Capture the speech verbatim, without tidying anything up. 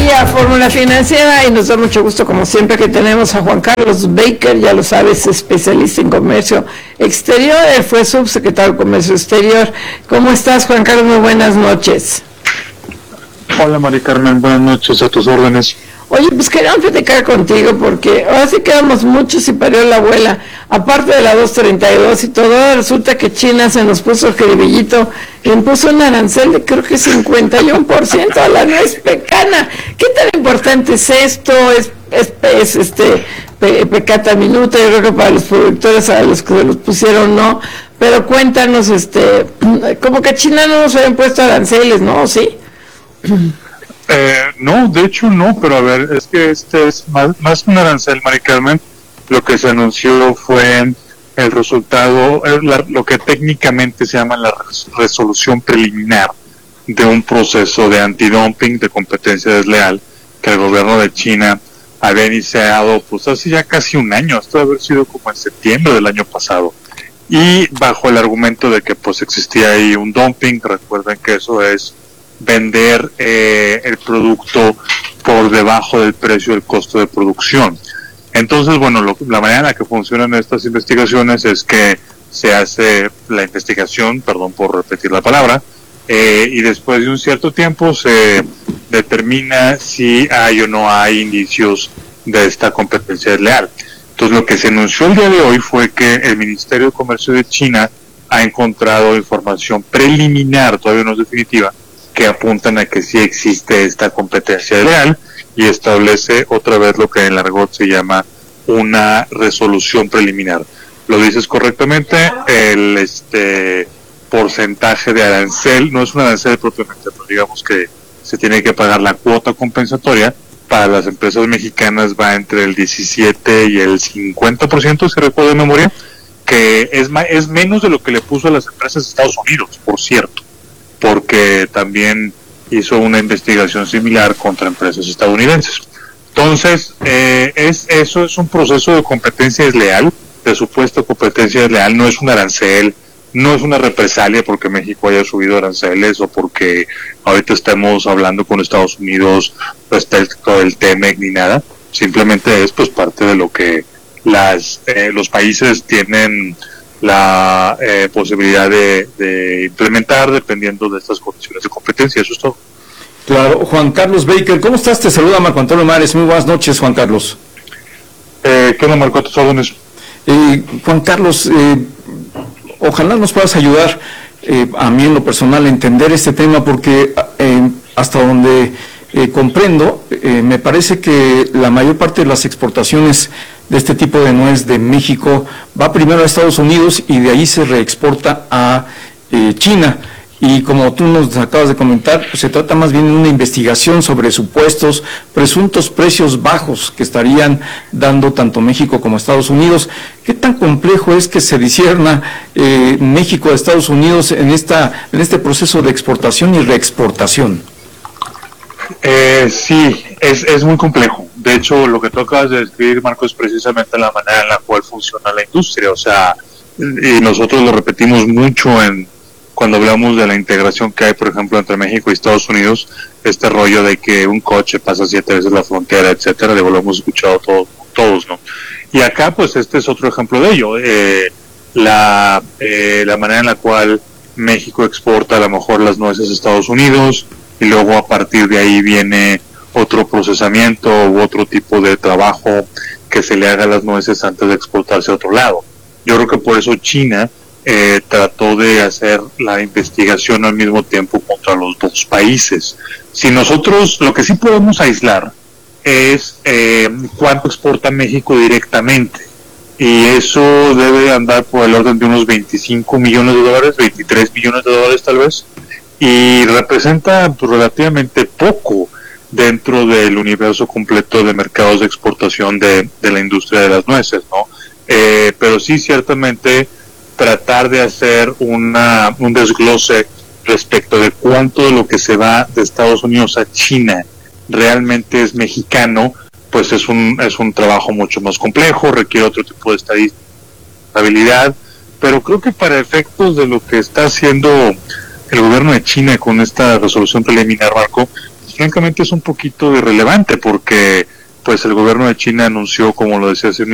día Fórmula Financiera y nos da mucho gusto como siempre que tenemos a Juan Carlos Baker, ya lo sabes, especialista en comercio exterior, él fue subsecretario de Comercio Exterior. ¿Cómo estás, Juan Carlos? Muy buenas noches. Hola, Mari Carmen, buenas noches, a tus órdenes. Oye, pues queríamos platicar contigo porque ahora sí quedamos muchos y parió la abuela. Aparte de la doscientos treinta y dos y todo, resulta que China se nos puso el jeribillito y impuso un arancel de creo que cincuenta y uno por ciento a la nuez pecana. ¿Qué tan importante es esto? ¿Es, es, es este pe, pecata minuta? Yo creo que para los productores, a los que se los pusieron, no. Pero cuéntanos, este, como que China no nos habían puesto aranceles, ¿no? ¿Sí? Eh, no, de hecho no, pero a ver, es que este es más, más que un arancel, Mari Carmen. Lo que se anunció fue el resultado, la, lo que técnicamente se llama la res, resolución preliminar de un proceso de antidumping, de competencia desleal, que el gobierno de China había iniciado pues hace ya casi un año, esto debe haber sido como en septiembre del año pasado, y bajo el argumento de que pues existía ahí un dumping. Recuerden que eso es vender eh, el producto por debajo del precio del costo de producción. Entonces, bueno, lo, la manera en la que funcionan estas investigaciones es que se hace la investigación, perdón por repetir la palabra, eh, y después de un cierto tiempo se determina si hay o no hay indicios de esta competencia desleal. Entonces, lo que se anunció el día de hoy fue que el Ministerio de Comercio de China ha encontrado información preliminar, todavía no es definitiva, que apuntan a que sí existe esta competencia desleal, y establece otra vez lo que en el argot se llama una resolución preliminar. Lo dices correctamente, el este porcentaje de arancel, no es un arancel propiamente, pero digamos que se tiene que pagar la cuota compensatoria, para las empresas mexicanas va entre el diecisiete y el cincuenta por ciento, si recuerdo de memoria, que es, ma- es menos de lo que le puso a las empresas de Estados Unidos, por cierto, porque también hizo una investigación similar contra empresas estadounidenses. Entonces, eh, es eso es un proceso de competencia desleal, de supuesta competencia desleal, no es un arancel, no es una represalia porque México haya subido aranceles o porque ahorita estemos hablando con Estados Unidos respecto del T M E C ni nada, simplemente es pues parte de lo que las eh, los países tienen la eh, posibilidad de, de implementar dependiendo de estas condiciones de competencia. Eso es todo. Claro. Juan Carlos Baker, ¿cómo estás? Te saluda Marco Antonio Mares. Muy buenas noches, Juan Carlos. Eh, ¿Qué onda, Marco? ¿Tus órdenes? Eh, Juan Carlos, eh, ojalá nos puedas ayudar eh, a mí en lo personal a entender este tema, porque eh, hasta donde eh, comprendo, eh, me parece que la mayor parte de las exportaciones de este tipo de nuez de México va primero a Estados Unidos y de ahí se reexporta a eh, China. Y como tú nos acabas de comentar, pues se trata más bien de una investigación sobre supuestos, presuntos precios bajos que estarían dando tanto México como Estados Unidos. ¿Qué tan complejo es que se discierna eh, México de Estados Unidos en esta en este proceso de exportación y reexportación? Eh, sí, es, es muy complejo. De hecho, lo que tú acabas de describir, Marco, es precisamente la manera en la cual funciona la industria. O sea, y nosotros lo repetimos mucho en cuando hablamos de la integración que hay, por ejemplo, entre México y Estados Unidos, este rollo de que un coche pasa siete veces la frontera, etcétera, digo, lo hemos escuchado todos, todos, ¿no? Y acá, pues, este es otro ejemplo de ello. Eh, la, eh, la manera en la cual México exporta a lo mejor las nueces a Estados Unidos, y luego a partir de ahí viene otro procesamiento u otro tipo de trabajo que se le haga a las nueces antes de exportarse a otro lado. Yo creo que por eso China Eh, trató de hacer la investigación al mismo tiempo contra los dos países. Si nosotros, lo que sí podemos aislar es eh, cuánto exporta México directamente, y eso debe andar por el orden de unos veinticinco millones de dólares, veintitrés millones de dólares tal vez, y representa pues, relativamente poco dentro del universo completo de mercados de exportación de, de la industria de las nueces, ¿no? Eh, pero sí, ciertamente, tratar de hacer una, un desglose respecto de cuánto de lo que se va de Estados Unidos a China realmente es mexicano, pues es un es un trabajo mucho más complejo, requiere otro tipo de estabilidad, pero creo que para efectos de lo que está haciendo el gobierno de China con esta resolución preliminar, Marco, francamente es un poquito irrelevante porque pues el gobierno de China anunció, como lo decía hace un